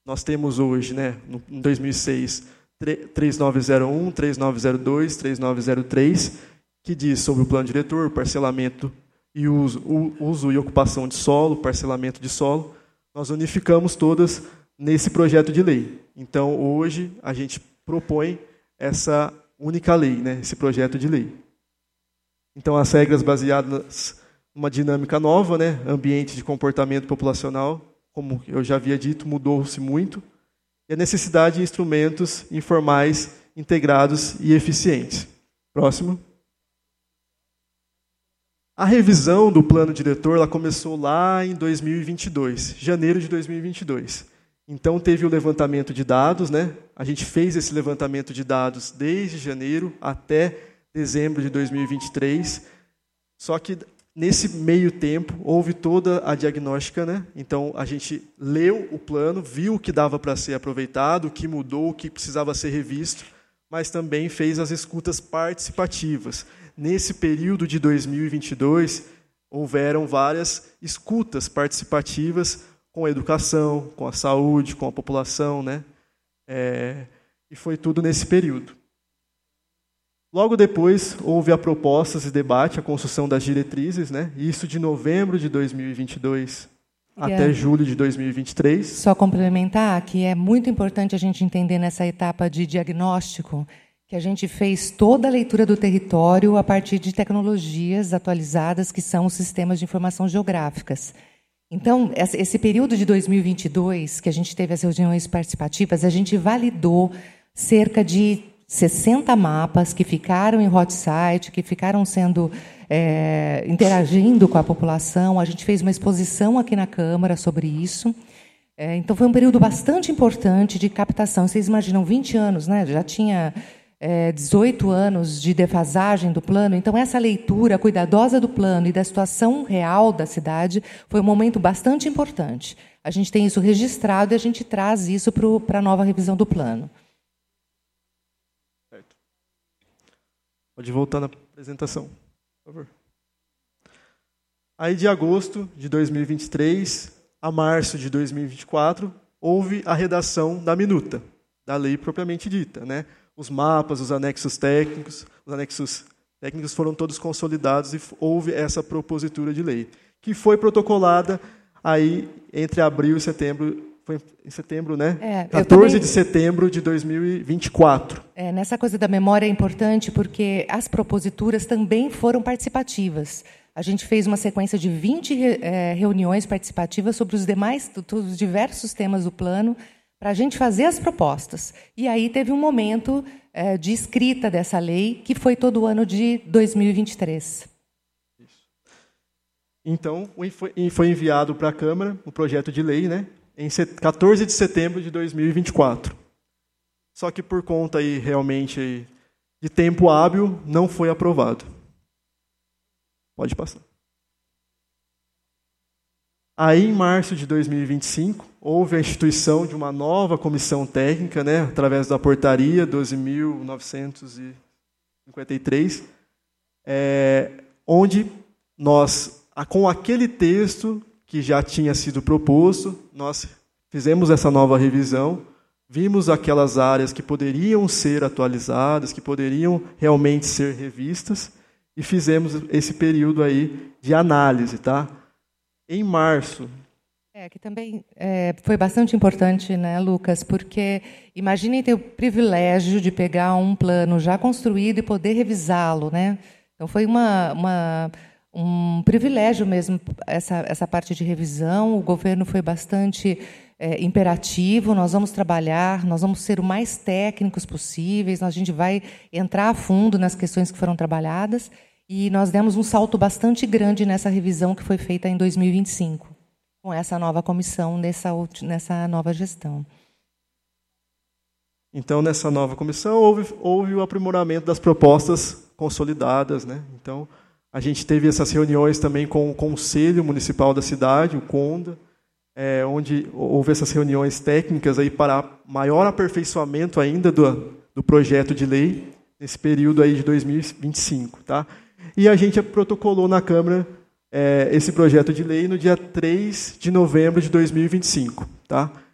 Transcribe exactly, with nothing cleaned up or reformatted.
nós temos hoje, né, no, em dois mil e seis, três nove zero um, três nove zero dois, três nove zero três, que diz sobre o plano diretor, parcelamento e uso, uso e ocupação de solo, parcelamento de solo. Nós unificamos todas nesse projeto de lei. Então, hoje, a gente propõe essa única lei, né, esse projeto de lei. Então, as regras baseadas numa dinâmica nova, né, ambiente de comportamento populacional, como eu já havia dito, mudou-se muito, e a necessidade de instrumentos informais, integrados e eficientes. Próximo. A revisão do plano diretor ela começou lá em dois mil e vinte e dois, janeiro de dois mil e vinte e dois. Então, teve o levantamento de dados, né? A gente fez esse levantamento de dados desde janeiro até dezembro de dois mil e vinte e três, só que nesse meio tempo houve toda a diagnóstica, né? Então, a gente leu o plano, viu o que dava para ser aproveitado, o que mudou, o que precisava ser revisto, mas também fez as escutas participativas. Nesse período de dois mil e vinte e dois, houveram várias escutas participativas com a educação, com a saúde, com a população, né? É, e foi tudo nesse período. Logo depois, houve a propostas e debate, a construção das diretrizes, né? Isso de novembro de dois mil e vinte e dois yeah. até julho de dois mil e vinte e três. Só complementar que é muito importante a gente entender nessa etapa de diagnóstico que a gente fez toda a leitura do território a partir de tecnologias atualizadas, que são os sistemas de informação geográficas. Então, esse período de dois mil e vinte e dois, que a gente teve as reuniões participativas, a gente validou cerca de sessenta mapas que ficaram em hot site, que ficaram sendo é, interagindo com a população. A gente fez uma exposição aqui na Câmara sobre isso. É, então, foi um período bastante importante de captação. Vocês imaginam, vinte anos, né? Já tinha é, dezoito anos de defasagem do plano. Então, essa leitura cuidadosa do plano e da situação real da cidade foi um momento bastante importante. A gente tem isso registrado e a gente traz isso para a nova revisão do plano. Certo. Pode voltar na apresentação, por favor. Aí, de agosto de dois mil e vinte e três a março de dois mil e vinte e quatro, houve a redação da minuta, da lei propriamente dita, né? Os mapas, os anexos técnicos, os anexos técnicos foram todos consolidados e houve essa propositura de lei, que foi protocolada aí entre abril e setembro, foi em setembro, né? É, quatorze também... de setembro de dois mil e vinte e quatro. É, nessa coisa da memória é importante porque as proposituras também foram participativas. A gente fez uma sequência de vinte é, reuniões participativas sobre os demais, os diversos temas do plano, para a gente fazer as propostas. E aí teve um momento é, de escrita dessa lei, que foi todo o ano de dois mil e vinte e três. Isso. Então, foi enviado para a Câmara o projeto de lei, né, em quatorze de setembro de dois mil e vinte e quatro. Só que, por conta aí, realmente de tempo hábil, não foi aprovado. Pode passar. Aí, em março de dois mil e vinte e cinco, houve a instituição de uma nova comissão técnica, né, através da portaria doze mil novecentos e cinquenta e três, é, onde nós, com aquele texto que já tinha sido proposto, nós fizemos essa nova revisão, vimos aquelas áreas que poderiam ser atualizadas, que poderiam realmente ser revistas, e fizemos esse período aí de análise, tá? Em março. É, que também é, foi bastante importante, né, Lucas? Porque imaginem ter o privilégio de pegar um plano já construído e poder revisá-lo, né? Então foi uma, uma, um privilégio mesmo essa, essa parte de revisão. O governo foi bastante é, imperativo. Nós vamos trabalhar, nós vamos ser o mais técnicos possíveis. A gente vai entrar a fundo nas questões que foram trabalhadas. E nós demos um salto bastante grande nessa revisão que foi feita em dois mil e vinte e cinco, com essa nova comissão, nessa, nessa nova gestão. Então, nessa nova comissão, houve, houve o aprimoramento das propostas consolidadas, né? Então, a gente teve essas reuniões também com o Conselho Municipal da cidade, o CONDA, é, onde houve essas reuniões técnicas aí para maior aperfeiçoamento ainda do, do projeto de lei, nesse período aí de dois mil e vinte e cinco, tá? E a gente protocolou na Câmara é, esse projeto de lei no dia três de novembro de dois mil e vinte e cinco. Tá?